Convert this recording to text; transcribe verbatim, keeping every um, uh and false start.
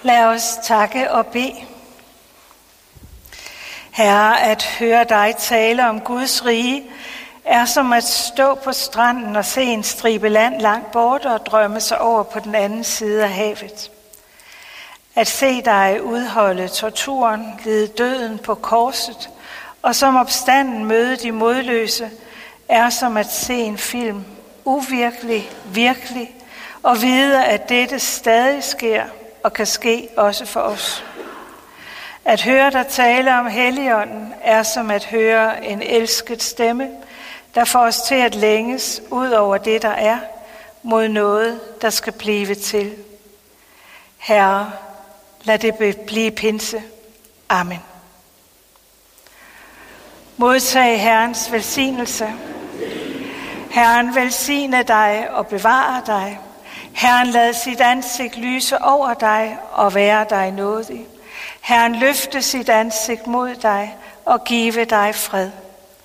Lad os takke og bede. Herre, at høre dig tale om Guds rige, er som at stå på stranden og se en stribe land langt borte og drømme sig over på den anden side af havet. At se dig udholde torturen, lide døden på korset, og som opstanden møde de modløse, er som at se en film, uvirkelig, virkelig, og vide, at dette stadig sker og kan ske også for os. At høre dig tale om Helligånden er som at høre en elsket stemme, der får os til at længes ud over det, der er, mod noget, der skal blive til. Herre, lad det blive pinse. Amen. Modtag Herrens velsignelse. Herren velsigne dig og bevare dig. Herren lad sit ansigt lyse over dig og være dig nådig. Herren løfte sit ansigt mod dig og give dig fred.